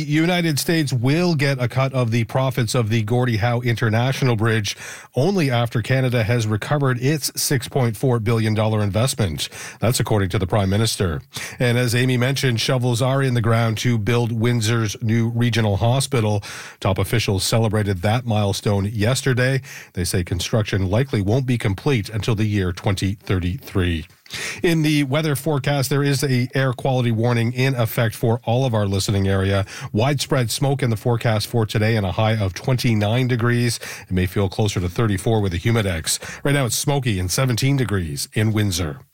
United States will get a cut of the profits of the Gordie Howe International Bridge only after Canada has recovered its $6.4 billion investment. That's according to the Prime Minister. And as Amy mentioned, shovels are in the ground to build Windsor's new regional hospital. Top officials celebrated that milestone yesterday. They say construction likely won't be complete until the year 2033. In the weather forecast, there is a air quality warning in effect for all of our listening area. Widespread smoke in the forecast for today and a high of 29 degrees. It may feel closer to 34 with a humidex. Right now it's smoky and 17 degrees in Windsor.